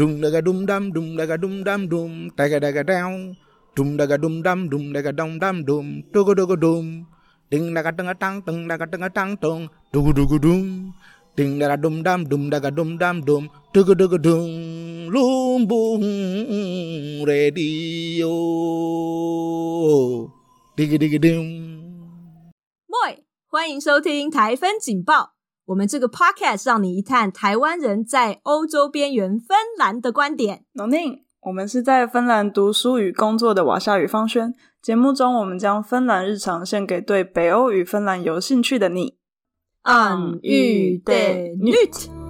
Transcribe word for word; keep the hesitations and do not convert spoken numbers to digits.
Dum daga dum dum dum daga dum dum dum daga daga down dum daga dum dum dum daga dum dum dum dugu dugu dum ding daga daga tang ding daga daga tang dong dugu dugu dum ding daga dum dum dum daga dum dum dum dugu dugu dum Lumbung Radio digi digi dum Moi， 欢迎收听台芬警报。我们这个 podcast 让你一探台湾人在欧洲边缘芬兰的观点。 农宁，我们是在芬兰读书与工作的瓦夏与方轩。节目中我们将芬兰日常献给对北欧与芬兰有兴趣的你。 暗喻的 Nyt